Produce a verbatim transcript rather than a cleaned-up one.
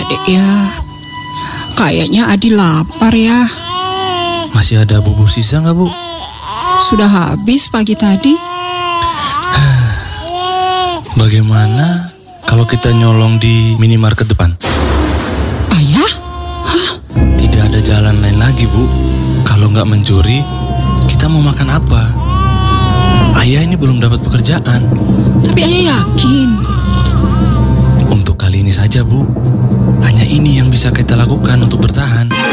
deh ya. Kayaknya Adi lapar ya. Masih ada bubur sisa nggak, Bu? Sudah habis pagi tadi. Bagaimana kalau kita nyolong di minimarket depan? Ayah? Tidak ada jalan lain lagi, Bu. Kalau nggak mencuri, kita mau makan apa? Ayah ini belum dapat pekerjaan. Tapi ayah yakin. Untuk kali ini saja, Bu. Hanya ini yang bisa kita lakukan untuk bertahan.